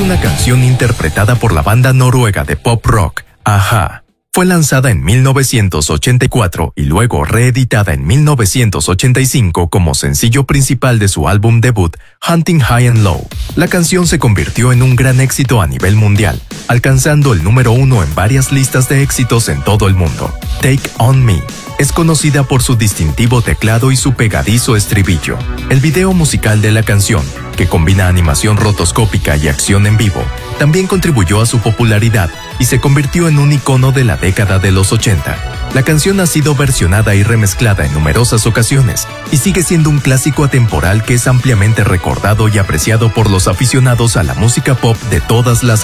una canción interpretada por la banda noruega de pop rock, a-ha. Fue lanzada en 1984 y luego reeditada en 1985 como sencillo principal de su álbum debut, Hunting High and Low. La canción se convirtió en un gran éxito a nivel mundial, alcanzando el número 1 en varias listas de éxitos en todo el mundo. Take On Me es conocida por su distintivo teclado y su pegadizo estribillo. El video musical de la canción, que combina animación rotoscópica y acción en vivo, también contribuyó a su popularidad y se convirtió en un icono de la década de los 80. La canción ha sido versionada y remezclada en numerosas ocasiones y sigue siendo un clásico atemporal que es ampliamente recordado y apreciado por los aficionados a la música pop de todas las